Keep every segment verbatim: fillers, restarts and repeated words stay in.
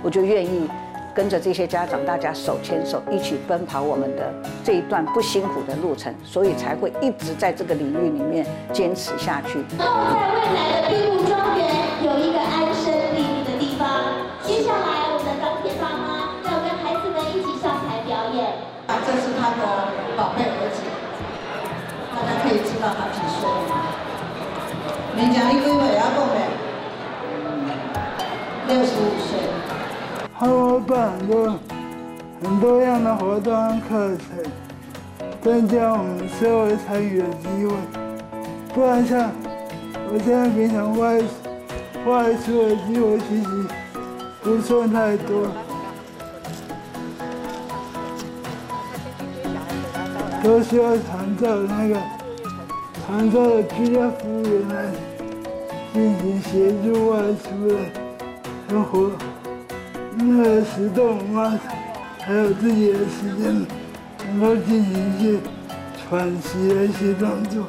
我就愿意跟着这些家长，大家手牵手一起奔跑我们的这一段不辛苦的路程，所以才会一直在这个领域里面坚持下去。 在未来的庇护庄园有一个安身立命的地方。接下来，我们的钢铁妈妈要跟孩子们一起上台表演。 这是他的宝贝儿子，大家可以知道他几岁。你讲你几岁啊？讲没？六十五岁。 还有办很多很多样的活动和课程，增加我们社会参与的机会。不然像我现在平常外外出的机会其实不算太多，都需要长照的那个长照的居家服务员来进行协助外出的生活。那个时段我妈还有自己的时间，能够进行一些喘息的一些动作。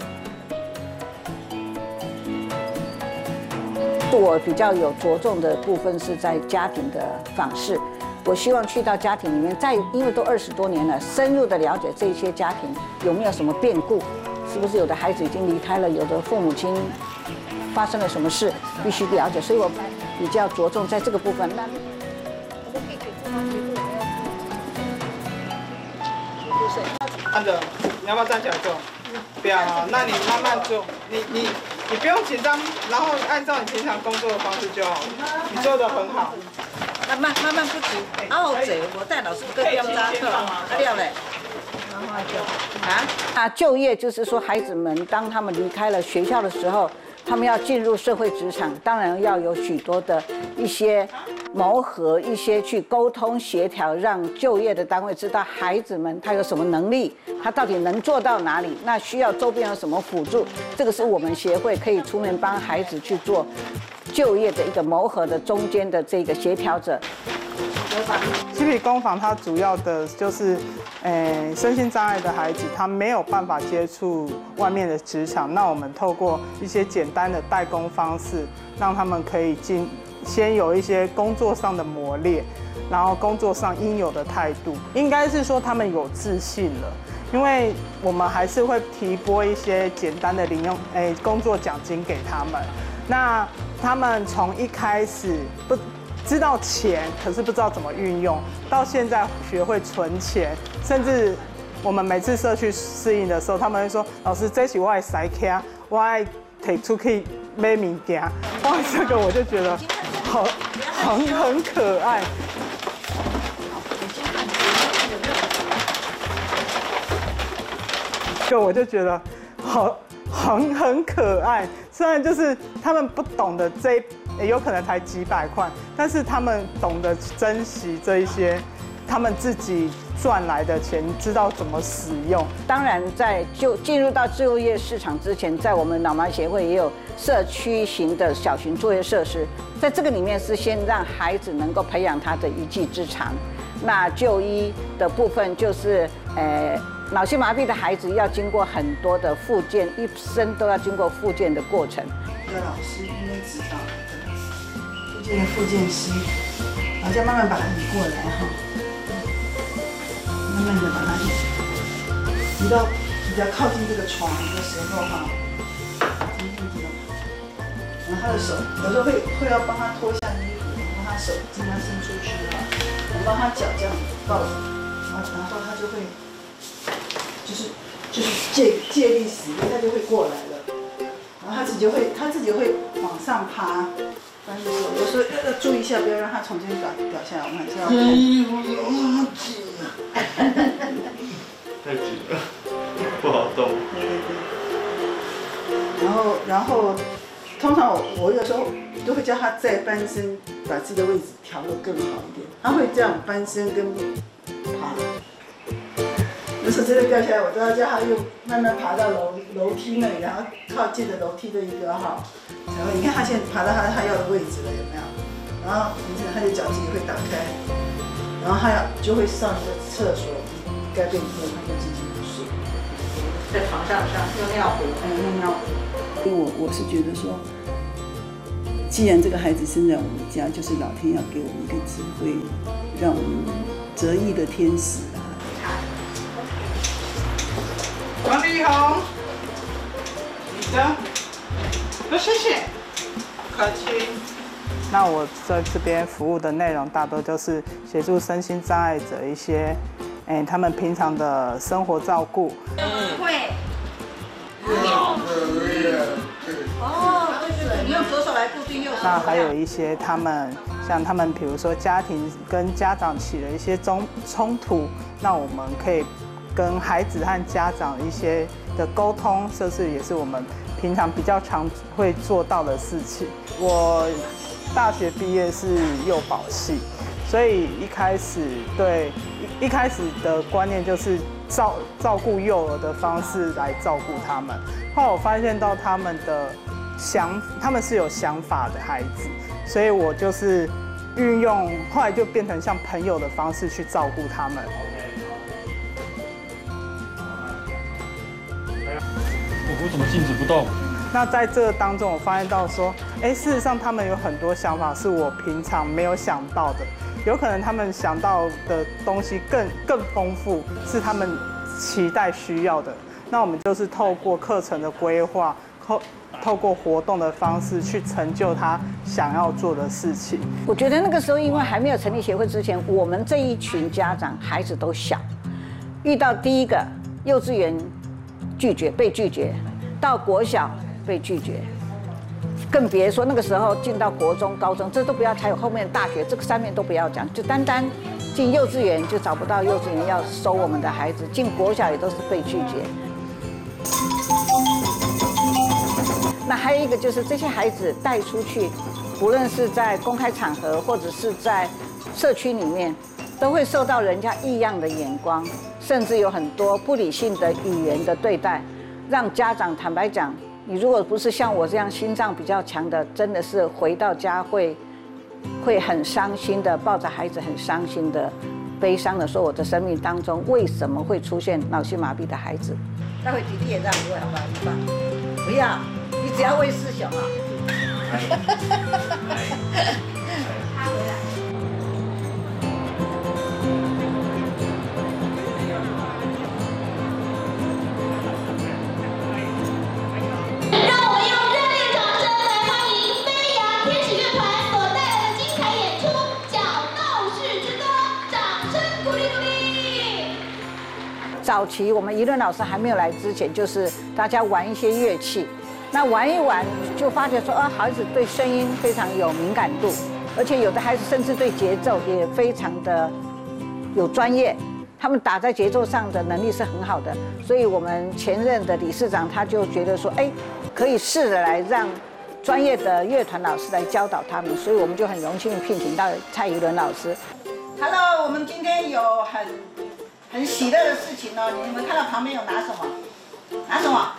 我比较有着重的部分是在家庭的访视，我希望去到家庭里面，再因为都二十多年了，深入的了解这些家庭有没有什么变故，是不是有的孩子已经离开了，有的父母亲发生了什么事，必须了解，所以我比较着重在这个部分。那按着，你要不要站起来做？不要啊，那你慢慢做，你你你不用紧张，然后按照你平常工作的方式就好。你做的很好。 那慢慢慢不急，然后走，我带老师跟标扎课，掉嘞。 啊，那就业就是说，孩子们当他们离开了学校的时候，他们要进入社会职场，当然要有许多的一些谋合，一些去沟通协调，让就业的单位知道孩子们他有什么能力，他到底能做到哪里，那需要周边有什么辅助，这个是我们协会可以出面帮孩子去做就业的一个谋合的中间的这个协调者。 七匹工坊它主要的就是，诶，身心障碍的孩子他没有办法接触外面的职场，那我们透过一些简单的代工方式，让他们可以进，先有一些工作上的磨练，然后工作上应有的态度，应该是说他们有自信了，因为我们还是会提拨一些简单的零用，诶，工作奖金给他们，那他们从一开始不知道钱，可是不知道怎么运用，到现在学会存钱，甚至我们每次社区适应的时候，他们会说：“老师，这是我的塞卡，我爱提出去买物件。”哇，这个我就觉得好很很可爱。这个我就觉得好很很可爱，虽然就是他们不懂得这一。也有可能才几百块，但是他们懂得珍惜这一些他们自己赚来的钱，知道怎么使用。 当然，在就进入到就业市场之前，在我们脑麻协会也有社区型的小型作业设施，在这个里面是先让孩子能够培养他的一技之长。那就医的部分就是，呃，脑性麻痹的孩子要经过很多的复健，一生都要经过复健的过程。 一个老师因为指导。这个复健师，然后再慢慢把它移过来哈，慢慢的把它移到比较靠近这个床的时候哈，然后他的手有时候会会要帮他脱下衣服，然后他手尽量伸出去哈，然后帮他脚这样抱着，然后然后他就会就是就是借借力使力，他就会过来了，然后他自己就会他自己会往上爬。但是说，有时候要注意一下，不要让它从这边掉掉下来。我们还是要。 衣服有那么紧啊！ 太紧了，不好动。 对对对。然后，然后，通常我我有时候都会叫他再翻身，把自己的位置调得更好一点。他会这样翻身跟爬。有时候真的掉下来，我都要叫他又慢慢爬到楼楼梯那里，然后靠近的楼梯的一个哈。才会，你看他现在爬到他他要的位置了，有没有？然后你看他的脚自己会打开，然后他要就会上一个厕所，该便以后他就进行睡， 在床上上用尿壶， 嗯，用尿壶。 我我是觉得说， 既然这个孩子生在我们家，就是老天要给我们一个智慧，让我们择一的天使啊。 王力宏，你的，多谢谢，客气。那我在这边服务的内容大多就是协助身心障碍者一些，哎、欸，他们平常的生活照顾。 会。哦，对对对，你用左手来固定右手。 那还有一些他们，像他们比如说家庭跟家长起了一些冲冲突，那我们可以跟孩子和家长一些的沟通，这是也是我们平常比较常会做到的事情。我大学毕业是幼保系，所以一开始对一一开始的观念就是照照顾幼儿的方式来照顾他们。后来我发现到他们的想，他们是有想法的孩子，所以我就是运用，后来就变成像朋友的方式去照顾他们。 我怎么静止不动？ 那在这个当中，我发现到说，哎，事实上他们有很多想法是我平常没有想到的，有可能他们想到的东西更更丰富，是他们期待需要的。那我们就是透过课程的规划，透透过活动的方式去成就他想要做的事情。 我觉得那个时候，因为还没有成立协会之前，我们这一群家长孩子都小，遇到第一个幼稚园拒绝被拒绝，到国小被拒绝，更别说那个时候进到国中、高中，这都不要，还有后面的大学，这个三面都不要讲，就单单进幼稚园就找不到幼稚园要收我们的孩子，进国小也都是被拒绝。那还有一个就是这些孩子带出去，无论是在公开场合或者是在社区里面，都会受到人家异样的眼光，甚至有很多不理性的语言的对待，让家长坦白讲，你如果不是像我这样心脏比较强的，真的是回到家会会很伤心的，抱着孩子很伤心的、悲伤的说，我的生命当中为什么会出现脑性麻痹的孩子？待会弟弟也让你喂好不好？一棒，不要，你只要喂四熊啊。早期我们怡伦老师还没有来之前，就是大家玩一些乐器，那玩一玩就发觉说，啊，孩子对声音非常有敏感度，而且有的孩子甚至对节奏也非常的有专业，他们打在节奏上的能力是很好的。所以我们前任的理事长他就觉得说，哎，可以试着来让专业的乐团老师来教导他们，所以我们就很荣幸聘请到蔡怡伦老师。Hello， 我们今天有很。很喜乐的事情哦！你们看到旁边有拿什么？拿什么？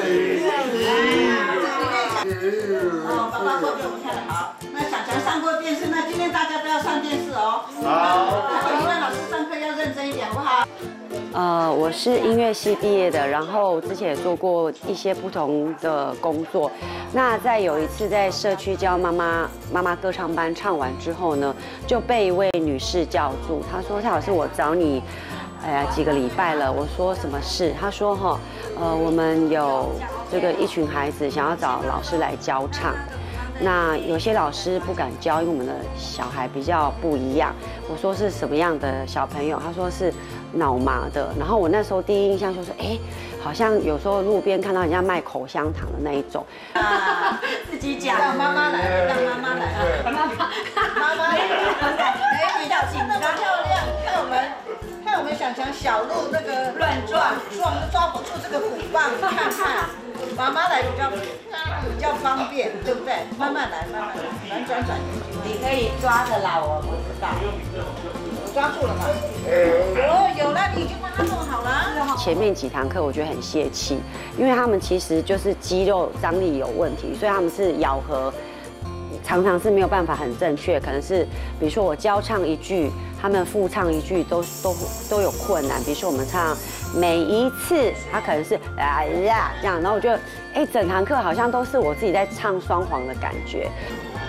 哦，爸爸做给我们看的好。那小强上过电视，那今天大家都要上电视哦。好。然后怡伦老师上课要认真一点，好不好？ 呃，我是音乐系毕业的，然后之前也做过一些不同的工作。那在有一次在社区教妈妈妈妈歌唱班唱完之后呢，就被一位女士叫住，她说：“蔡老师，我找你。”哎呀，几个礼拜了。我说什么事？他说哈，呃，我们有这个一群孩子想要找老师来教唱，那有些老师不敢教，因为我们的小孩比较不一样。我说是什么样的小朋友？他说是脑麻的。然后我那时候第一印象就是，哎，好像有时候路边看到人家卖口香糖的那一种。 啊，自己讲。让妈妈来，让妈妈来啊！妈妈，妈妈来，哎，比较紧张漂亮，看我们。看我们想想小鹿那个乱撞撞都抓不住这个鼓棒，看看妈妈来比较比较方便，对不对？慢慢来，慢慢来，转转转。你可以抓的啦，我不知道。我抓住了吗？有有了，你已经帮他弄好了。 前面几堂课我觉得很泄气，因为他们其实就是肌肉张力有问题，所以他们是咬合。常常是没有办法很正确，可能是比如说我教唱一句，他们复唱一句都都都有困难。比如说我们唱每一次，他可能是啊呀这样，然后我觉得哎，整堂课好像都是我自己在唱双簧的感觉。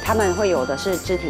他们会有的是肢体